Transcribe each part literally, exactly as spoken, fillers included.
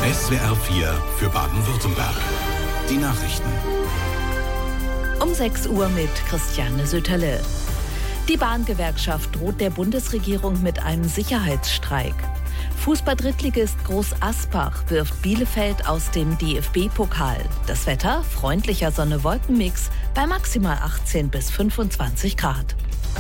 S W R vier für Baden-Württemberg. Die Nachrichten. Um sechs Uhr mit Christiane Sütterle. Die Bahngewerkschaft droht der Bundesregierung mit einem Sicherheitsstreik. Fußball-Drittligist Groß Aspach wirft Bielefeld aus dem D F B-Pokal. Das Wetter, freundlicher Sonne-Wolken-Mix bei maximal achtzehn bis fünfundzwanzig Grad.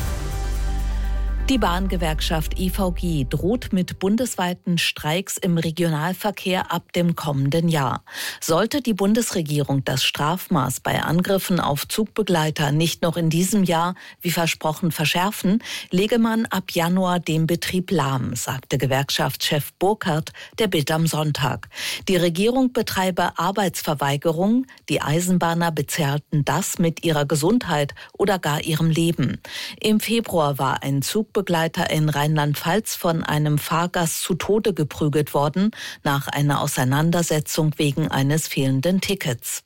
Die Bahngewerkschaft E V G droht mit bundesweiten Streiks im Regionalverkehr ab dem kommenden Jahr. Sollte die Bundesregierung das Strafmaß bei Angriffen auf Zugbegleiter nicht noch in diesem Jahr, wie versprochen, verschärfen, lege man ab Januar den Betrieb lahm, sagte Gewerkschaftschef Burkhardt der Bild am Sonntag. Die Regierung betreibe Arbeitsverweigerung, die Eisenbahner bezahlten das mit ihrer Gesundheit oder gar ihrem Leben. Im Februar war ein Zug Begleiter in Rheinland-Pfalz von einem Fahrgast zu Tode geprügelt worden, nach einer Auseinandersetzung wegen eines fehlenden Tickets.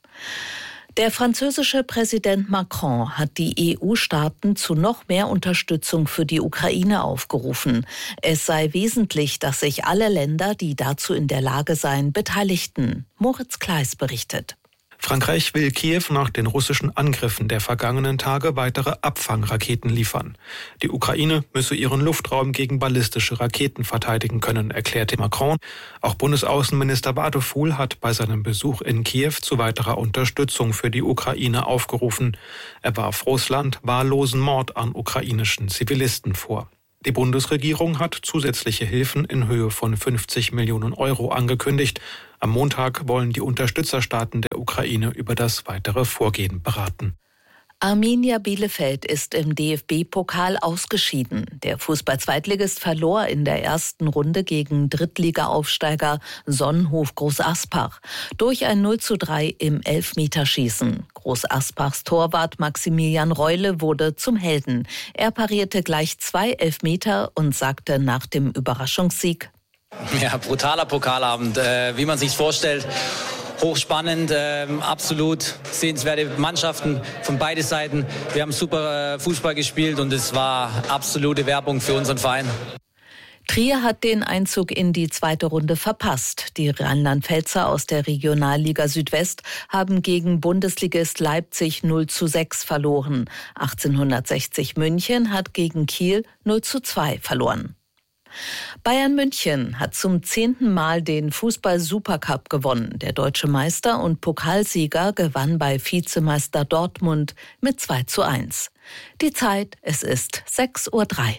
Der französische Präsident Macron hat die E U-Staaten zu noch mehr Unterstützung für die Ukraine aufgerufen. Es sei wesentlich, dass sich alle Länder, die dazu in der Lage seien, beteiligten. Moritz Kleis berichtet. Frankreich will Kiew nach den russischen Angriffen der vergangenen Tage weitere Abfangraketen liefern. Die Ukraine müsse ihren Luftraum gegen ballistische Raketen verteidigen können, erklärte Macron. Auch Bundesaußenminister Wadefuhl hat bei seinem Besuch in Kiew zu weiterer Unterstützung für die Ukraine aufgerufen. Er warf Russland wahllosen Mord an ukrainischen Zivilisten vor. Die Bundesregierung hat zusätzliche Hilfen in Höhe von fünfzig Millionen Euro angekündigt. Am Montag wollen die Unterstützerstaaten der Ukraine über das weitere Vorgehen beraten. Arminia Bielefeld ist im D F B-Pokal ausgeschieden. Der Fußball-Zweitligist verlor in der ersten Runde gegen Drittliga-Aufsteiger Sonnenhof Groß Aspach durch ein null zu drei im Elfmeterschießen. Groß Aspachs Torwart Maximilian Reule wurde zum Helden. Er parierte gleich zwei Elfmeter und sagte nach dem Überraschungssieg: Ja, brutaler Pokalabend, äh, wie man sich's vorstellt. Hochspannend, äh, absolut sehenswerte Mannschaften von beiden Seiten. Wir haben super äh, Fußball gespielt und es war absolute Werbung für unseren Verein. Trier hat den Einzug in die zweite Runde verpasst. Die Rheinland-Pfälzer aus der Regionalliga Südwest haben gegen Bundesligist Leipzig null zu sechs verloren. achtzehnhundertsechzig München hat gegen Kiel null zu zwei verloren. Bayern München hat zum zehnten Mal den Fußball-Supercup gewonnen. Der deutsche Meister und Pokalsieger gewann bei Vizemeister Dortmund mit zwei zu eins. Die Zeit, es ist sechs Uhr drei.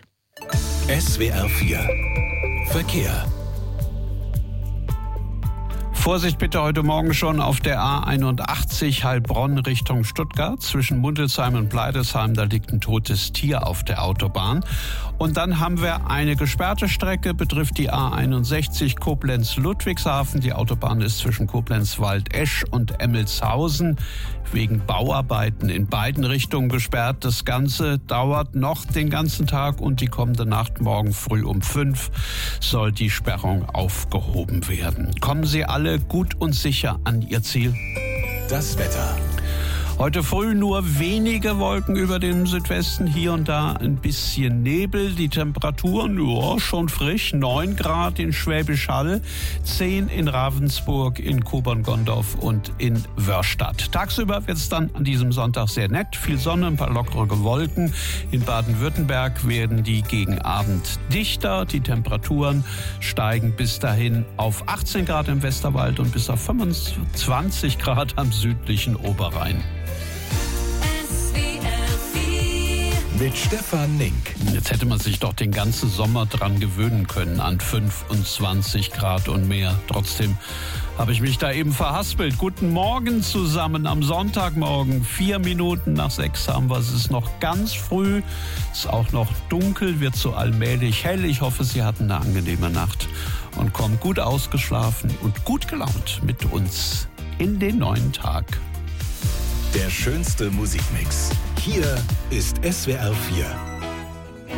S W R vier Verkehr. Vorsicht bitte heute Morgen schon auf der A einundachtzig Heilbronn Richtung Stuttgart. Zwischen Mundelsheim und Bleidesheim, da liegt ein totes Tier auf der Autobahn. Und dann haben wir eine gesperrte Strecke, betrifft die A einundsechzig Koblenz-Ludwigshafen. Die Autobahn ist zwischen Koblenz-Waldesch und Emmelshausen wegen Bauarbeiten in beiden Richtungen gesperrt. Das Ganze dauert noch den ganzen Tag und die kommende Nacht, morgen früh um fünf, soll die Sperrung aufgehoben werden. Kommen Sie alle gut und sicher an Ihr Ziel. Das Wetter. Heute früh nur wenige Wolken über dem Südwesten, hier und da ein bisschen Nebel. Die Temperaturen, ja, schon frisch, neun Grad in Schwäbisch Hall, zehn in Ravensburg, in Kobern-Gondorf und in Wörstadt. Tagsüber wird es dann an diesem Sonntag sehr nett, viel Sonne, ein paar lockere Wolken. In Baden-Württemberg werden die gegen Abend dichter. Die Temperaturen steigen bis dahin auf achtzehn Grad im Westerwald und bis auf fünfundzwanzig Grad am südlichen Oberrhein. Mit Stefan Nink. Jetzt hätte man sich doch den ganzen Sommer dran gewöhnen können an fünfundzwanzig Grad und mehr. Trotzdem habe ich mich da eben verhaspelt. Guten Morgen zusammen am Sonntagmorgen. Vier Minuten nach sechs haben wir es. Es ist noch ganz früh. Es ist auch noch dunkel, wird so allmählich hell. Ich hoffe, Sie hatten eine angenehme Nacht und kommen gut ausgeschlafen und gut gelaunt mit uns in den neuen Tag. Der schönste Musikmix. Hier ist S W R vier.